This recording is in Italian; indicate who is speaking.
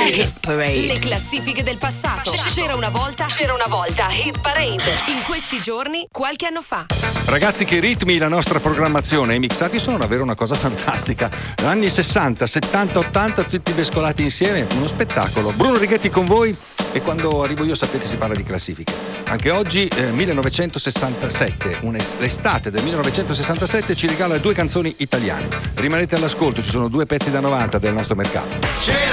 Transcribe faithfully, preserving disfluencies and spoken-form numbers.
Speaker 1: Hit Parade.
Speaker 2: Le classifiche del passato. C'era una volta, c'era una volta Hit Parade. In questi giorni, qualche anno fa.
Speaker 3: Ragazzi, che ritmi la nostra programmazione. I mixati sono davvero una cosa fantastica. Anni sessanta, settanta, ottanta, tutti mescolati insieme, uno spettacolo. Bruno Righetti con voi, e quando arrivo io sapete si parla di classifiche. Anche oggi eh, millenovecentosessantasette, l'estate del millenovecentosessantasette ci regala due canzoni italiane. Rimanete all'ascolto, ci sono due pezzi da novanta del nostro mercato.